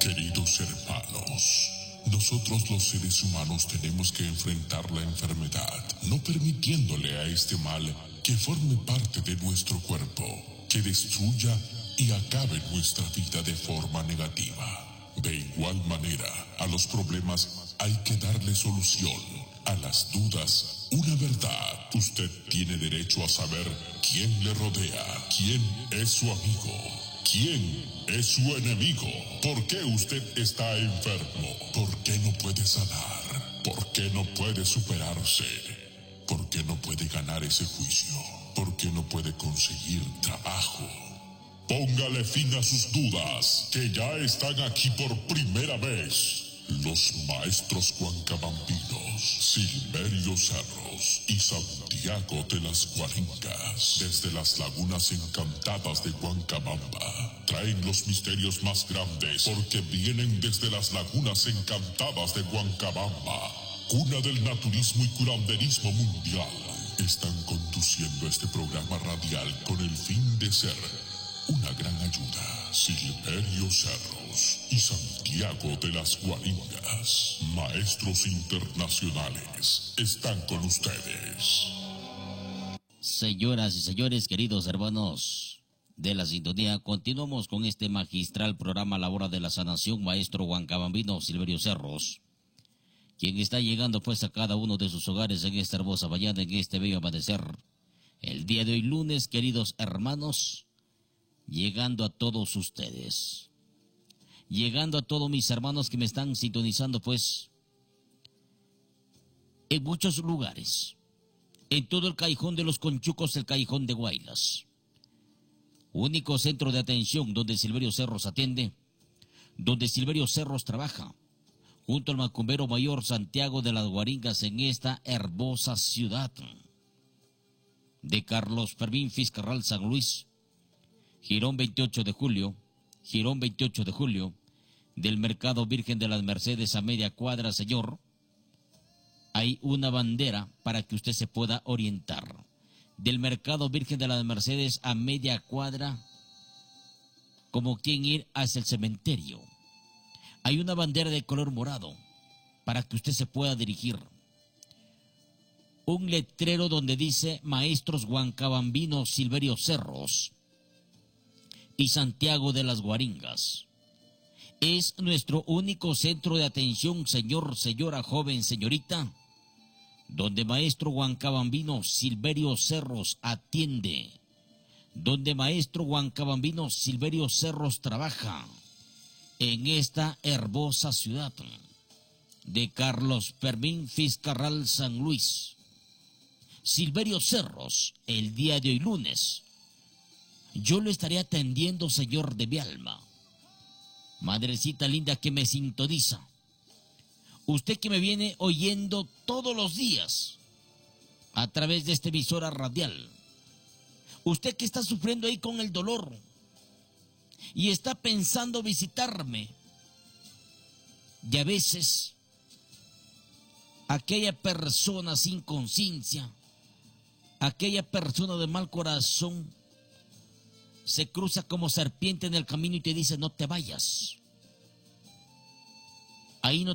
Queridos hermanos, nosotros los seres humanos tenemos que enfrentar la enfermedad, no permitiéndole a este mal que forme parte de nuestro cuerpo, que destruya y acabe nuestra vida de forma negativa. De igual manera, a los problemas hay que darle solución, a las dudas una verdad. Usted tiene derecho a saber quién le rodea, quién es su amigo, quién es su enemigo. ¿Por qué usted está enfermo? ¿Por qué no puede sanar? ¿Por qué no puede superarse? ¿Por qué no puede ganar ese juicio? ¿Por qué no puede conseguir trabajo? Póngale fin a sus dudas, que ya están aquí por primera vez. Los maestros huancabambinos, Silverio Cerros y Santiago de las Guaringas, desde las lagunas encantadas de Huancabamba, traen los misterios más grandes porque vienen desde las lagunas encantadas de Huancabamba, cuna del naturismo y curanderismo mundial. Están conduciendo este programa radial con el fin de ser una gran ayuda. Silverio Cerros y Santiago de las Guaringas, maestros internacionales, están con ustedes. Señoras y señores, queridos hermanos de la sintonía, continuamos con este magistral programa La Hora de la Sanación, maestro huancabambino Silverio Cerros, quien está llegando pues a cada uno de sus hogares en esta hermosa mañana, en este bello amanecer. El día de hoy lunes, queridos hermanos, llegando a todos ustedes, llegando a todos mis hermanos que me están sintonizando pues en muchos lugares, en todo el callejón de los Conchucos, el callejón de Guaylas, único centro de atención donde Silverio Cerros atiende, donde Silverio Cerros trabaja, junto al macumbero mayor Santiago de las Guaringas, en esta hermosa ciudad de Carlos Fermín Fiscarral, San Luis, Girón 28 de julio, Girón 28 de julio, del Mercado Virgen de las Mercedes a media cuadra, señor. Hay una bandera para que usted se pueda orientar. Del Mercado Virgen de las Mercedes a media cuadra, como quien ir hacia el cementerio. Hay una bandera de color morado para que usted se pueda dirigir. Un letrero donde dice Maestros Huancabambinos Silverio Cerros y Santiago de las Guaringas. Es nuestro único centro de atención, señor, señora, joven, señorita, donde maestro huancabambino Silverio Cerros atiende, donde maestro huancabambino Silverio Cerros trabaja, en esta hermosa ciudad de Carlos Fermín Fiscarral, San Luis. Silverio Cerros, el día de hoy lunes, yo lo estaré atendiendo, señor de mi alma. Madrecita linda que me sintoniza. Usted que me viene oyendo todos los días a través de esta emisora radial. Usted que está sufriendo ahí con el dolor y está pensando visitarme. Y a veces aquella persona sin conciencia, aquella persona de mal corazón, se cruza como serpiente en el camino y te dice no te vayas. Ahí no